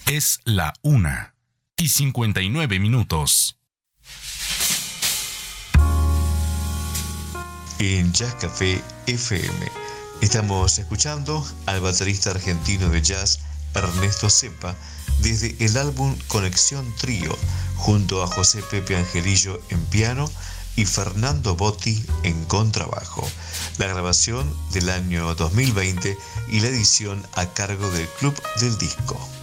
Es la 1:59. En Jazz Café FM estamos escuchando al baterista argentino de jazz Ernesto Cepa desde el álbum Conexión Trío, junto a José Pepe Angelillo en piano y Fernando Botti en contrabajo. La grabación del año 2020 y la edición a cargo del Club del Disco.